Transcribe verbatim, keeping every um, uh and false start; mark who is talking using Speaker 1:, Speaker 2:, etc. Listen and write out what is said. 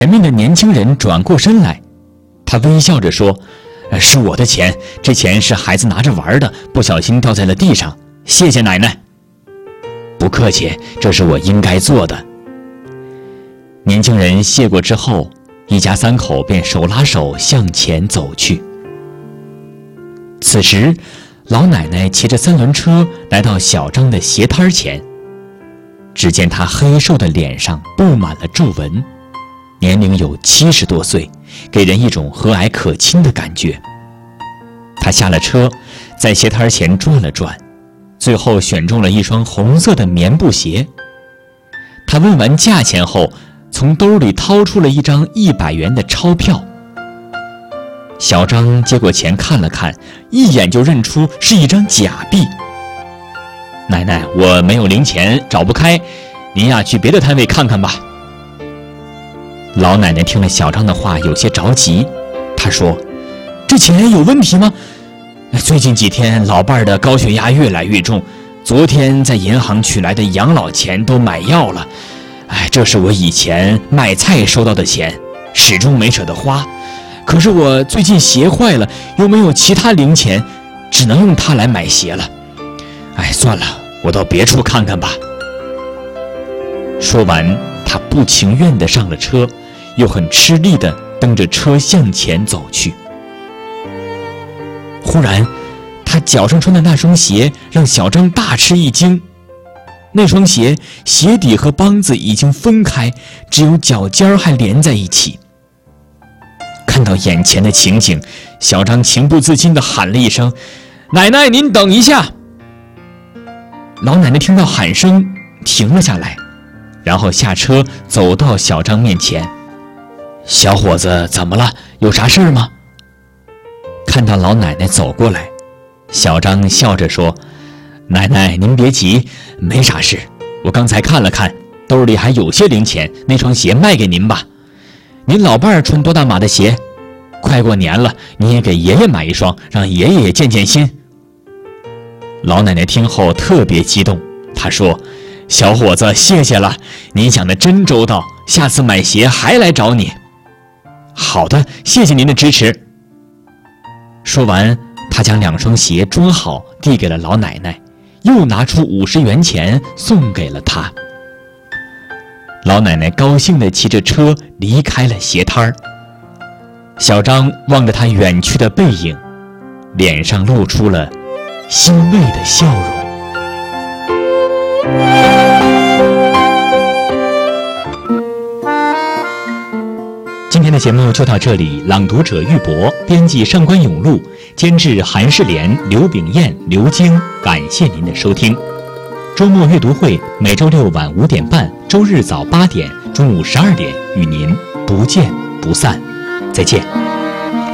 Speaker 1: 前面的年轻人转过身来，他微笑着说：“是我的钱，这钱是孩子拿着玩的，不小心掉在了地上，谢谢奶奶。”“不客气，这是我应该做的。”年轻人谢过之后，一家三口便手拉手向前走去。此时，老奶奶骑着三轮车来到小张的鞋摊前，只见他黑瘦的脸上布满了皱纹，年龄有七十多岁，给人一种和蔼可亲的感觉。他下了车，在鞋摊前转了转，最后选中了一双红色的棉布鞋。他问完价钱后，从兜里掏出了一张一百元的钞票。小张接过钱看了看，一眼就认出是一张假币。“奶奶，我没有零钱，找不开，您呀去别的摊位看看吧。”老奶奶听了小张的话，有些着急。她说：“这钱有问题吗？最近几天老伴儿的高血压越来越重，昨天在银行取来的养老钱都买药了。哎，这是我以前卖菜收到的钱，始终没舍得花。可是我最近鞋坏了，又没有其他零钱，只能用它来买鞋了。哎，算了，我到别处看看吧。”说完，他不情愿地上了车，又很吃力地蹬着车向前走去。忽然，他脚上穿的那双鞋让小张大吃一惊。那双鞋鞋底和帮子已经分开，只有脚尖还连在一起。看到眼前的情景，小张情不自禁地喊了一声：“奶奶，您等一下！”老奶奶听到喊声，停了下来，然后下车走到小张面前：“小伙子，怎么了？有啥事儿吗？”看到老奶奶走过来，小张笑着说：“奶奶，您别急，没啥事。我刚才看了看，兜里还有些零钱，那双鞋卖给您吧。您老伴儿穿多大码的鞋？快过年了，你也给爷爷买一双，让爷爷也见见心。”老奶奶听后特别激动，她说：“小伙子，谢谢了，您想得真周到，下次买鞋还来找你。”“好的，谢谢您的支持。”说完，他将两双鞋装好，递给了老奶奶，又拿出五十元钱送给了她。老奶奶高兴地骑着车离开了鞋摊儿。小张望着他远去的背影，脸上露出了欣慰的笑容。今天的节目就到这里，朗读者玉博，编辑上官永路，监制韩世莲、刘炳燕、刘晶。感谢您的收听。周末阅读会每周六晚五点半，周日早八点，中午十二点与您不见不散。再见。